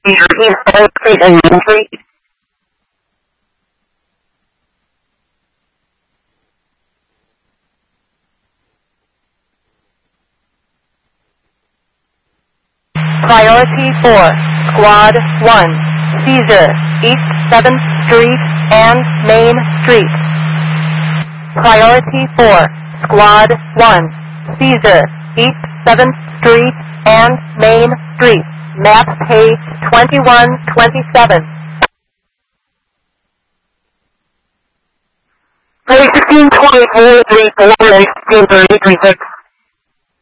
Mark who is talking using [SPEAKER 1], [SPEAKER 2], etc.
[SPEAKER 1] East 7th Street and Main Street.
[SPEAKER 2] Priority 4, Squad 1, Seizure, East 7th Street and Main Street. Priority 4, Squad 1, Seizure, East 7th Street and Main Street. Map page 2127.
[SPEAKER 1] Page 1624, 34, 1630, 36.